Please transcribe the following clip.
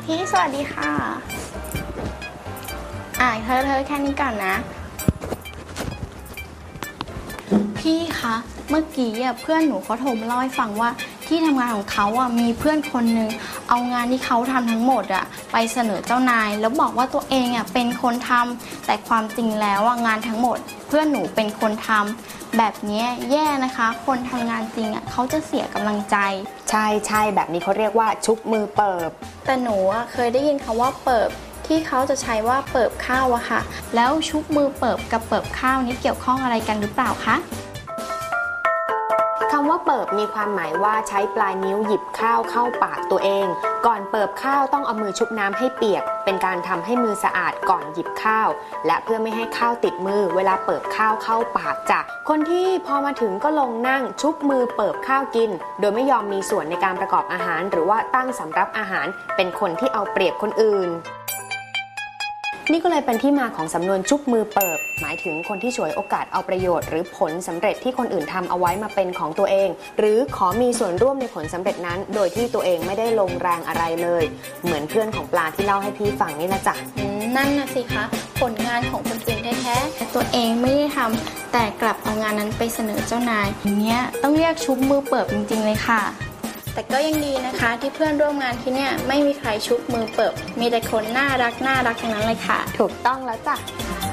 พี่สวัสดีค่ะเธอแค่นี้ก่อนนะพี่คะเมื่อกี้เพื่อนหนูเขาโทรมาเล่าให้ฟังว่าที่ทำงานของเขามีเพื่อนคนนึงเอางานที่เขาทำทั้งหมดไปเสนอเจ้านายแล้วบอกว่าตัวเองเป็นคนทำแต่ความจริงแล้วงานทั้งหมดเพื่อนหนูเป็นคนทำแบบนี้แย่นะคะคนทำงานจริงเขาจะเสียกำลังใจใช่แบบนี้เขาเรียกว่าชุบมือเปิบแต่หนูเคยได้ยินคำว่าเปิบที่เขาจะใช้ว่าเปิบข้าวค่ะแล้วชุบมือเปิบกับเปิบข้าวนี้เกี่ยวข้องอะไรกันหรือเปล่าคะคำว่าเปิบมีความหมายว่าใช้ปลายนิ้วหยิบข้าวเข้าปากตัวเองก่อนเปิบข้าวต้องเอามือชุบน้ำให้เปียกเป็นการทำให้มือสะอาดก่อนหยิบข้าวและเพื่อไม่ให้ข้าวติดมือเวลาเปิบข้าวเข้าปากจ้ะคนที่พอมาถึงก็ลงนั่งชุบมือเปิบข้าวกินโดยไม่ยอมมีส่วนในการประกอบอาหารหรือว่าตั้งสำรับอาหารเป็นคนที่เอาเปรียบคนอื่นนี่ก็เลยเป็นที่มาของสำนวนชุบมือเปิบหมายถึงคนที่ฉวยโอกาสเอาประโยชน์หรือผลสำเร็จที่คนอื่นทำเอาไว้มาเป็นของตัวเองหรือขอมีส่วนร่วมในผลสำเร็จนั้นโดยที่ตัวเองไม่ได้ลงแรงอะไรเลยเหมือนเพื่อนของปลาที่เล่าให้พี่ฟังนี่นะจ๊ะนั่นนะสิคะผลงานของคนอื่นแท้ๆแต่ตัวเองไม่ได้ทำแต่กลับเอางานนั้นไปเสนอเจ้านายอย่างเงี้ยต้องเรียกชุบมือเปิบจริงๆเลยค่ะแต่ก็ยังดีนะคะที่เพื่อนร่วมงานที่เนี่ยไม่มีใครชุบมือเปิบมีแต่คนน่ารักทั้งนั้นเลยค่ะถูกต้องแล้วจ้ะ